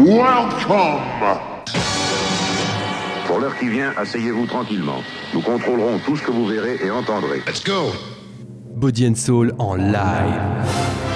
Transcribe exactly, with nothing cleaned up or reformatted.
Welcome! Pour l'heure qui vient, asseyez-vous tranquillement. Nous contrôlerons tout ce que vous verrez et entendrez. Let's go! Body and Soul en live.